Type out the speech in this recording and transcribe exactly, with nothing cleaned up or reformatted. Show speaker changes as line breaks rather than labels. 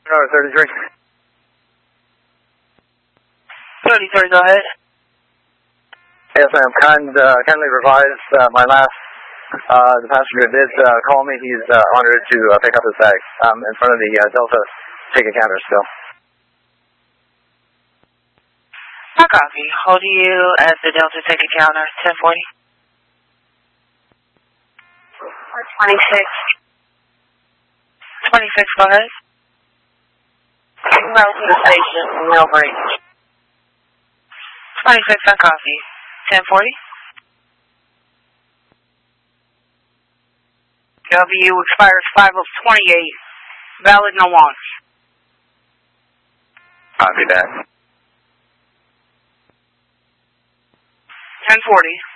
No, thirty-three.
thirty-three, go ahead.
Yes, ma'am. Kind, uh, kindly revise uh, my last. Uh, the passenger did uh, call me. He's uh, en route to uh, pick up his bag um, in front of the uh, Delta ticket counter still.
I copy. Hold you at the Delta ticket counter, ten forty. twenty-six. twenty-six, go ahead.
Route to the station, no break.
twenty-six, I copy. ten forty. W expires five of twenty-eight. Valid, no launch.
Copy that.
ten forty.